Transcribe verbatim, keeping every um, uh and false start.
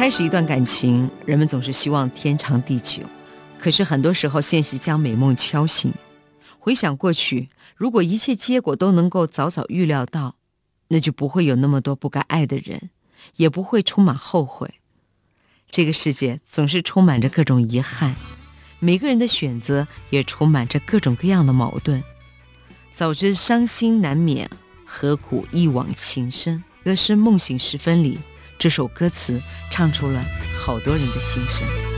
开始一段感情，人们总是希望天长地久，可是很多时候现实将美梦敲醒。回想过去，如果一切结果都能够早早预料到，那就不会有那么多不该爱的人，也不会充满后悔。这个世界总是充满着各种遗憾，每个人的选择也充满着各种各样的矛盾。早知伤心难免，何苦一往情深。歌诗《梦醒时分》里，这首歌词唱出了好多人的心声。